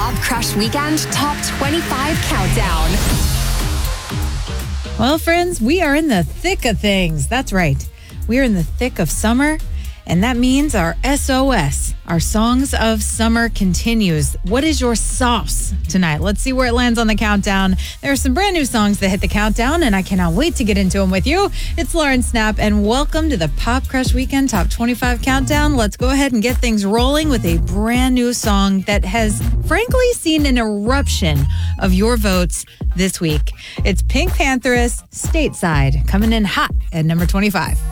Pop Crush Weekend Top 25 Countdown. Well, friends, we are in the thick of things. That's right. We are in the thick of summer, and that means our SOS, our Songs of Summer, continues. What is your sauce tonight? Let's see where it lands on the countdown. There are some brand new songs that hit the countdown, and I cannot wait to get into them with you. It's Lauren Snap, and welcome to the Pop Crush Weekend Top 25 Countdown. Let's go ahead and get things rolling with a brand new song that has, frankly, seen an eruption of your votes this week. It's Pink Pantheress, Stateside, coming in hot at number 25.